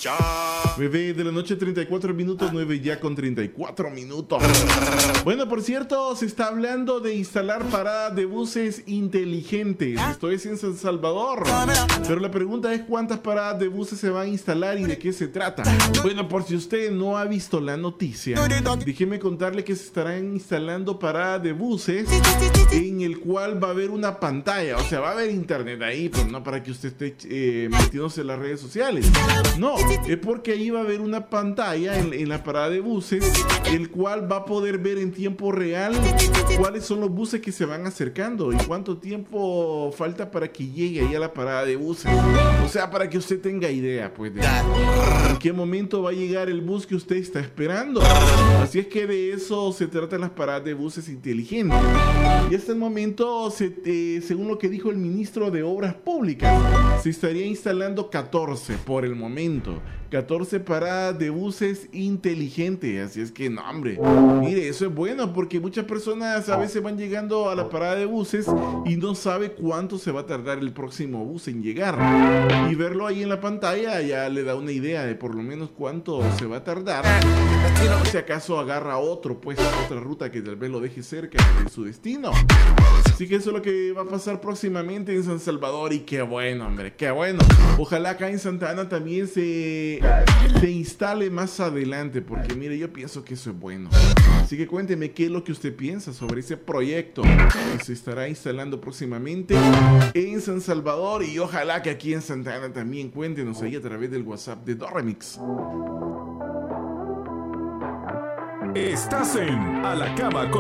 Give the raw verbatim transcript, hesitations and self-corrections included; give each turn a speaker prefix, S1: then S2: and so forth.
S1: nueve de la noche, treinta y cuatro minutos, nueve ya con treinta y cuatro minutos. Bueno, por cierto, se está hablando de instalar paradas de buses inteligentes. Esto es en San Salvador. Pero la pregunta es cuántas paradas de buses se van a instalar y de qué se trata. Bueno, por si usted no ha visto la noticia, déjeme contarle que se estarán instalando paradas de buses en el cual va a haber una pantalla. O sea, va a haber internet ahí, pero no para que usted esté eh, metiéndose en las redes sociales. No, es porque ahí va a haber una pantalla en, en la parada de buses, el cual va a poder ver en tiempo real cuáles son los buses que se van acercando y cuánto tiempo falta para que llegue ahí a la parada de buses. O sea, para que usted tenga idea, pues, de en qué momento va a llegar el bus que usted está esperando. Así es que de eso se tratan las paradas de buses inteligentes. Y hasta el momento, se, eh, según lo que dijo el ministro de Obras Públicas, se estaría instalando catorce por el momento. catorce paradas de buses inteligentes. Así es que, no, hombre, mire, eso es bueno porque muchas personas a veces van llegando a la parada de buses y no sabe cuánto se va a tardar el próximo bus en llegar. Y verlo ahí en la pantalla ya le da una idea de por lo menos cuánto se va a tardar. Si acaso agarra otro, pues, otra ruta que tal vez lo deje cerca de su destino. Así que eso es lo que va a pasar próximamente en San Salvador. Y qué bueno, hombre, qué bueno. Ojalá acá en Santa Ana también se, se instale más adelante, porque mire, yo pienso que eso es bueno. Así que cuénteme qué es lo que usted piensa sobre ese proyecto que se estará instalando próximamente en San Salvador. Y ojalá que aquí en Santa Ana también. Cuéntenos ahí a través del WhatsApp de Doremix.
S2: Estás en A la Cama con